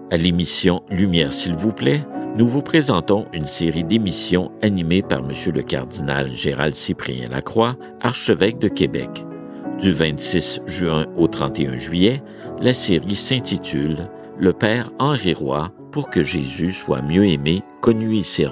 À l'émission Lumière s'il vous plaît, nous vous présentons une série d'émissions animées par M. le cardinal Gérald Cyprien Lacroix, archevêque de Québec. Du 26 juin au 31 juillet, la série s'intitule « Le Père Henri Roy pour que Jésus soit mieux aimé, connu et servi ».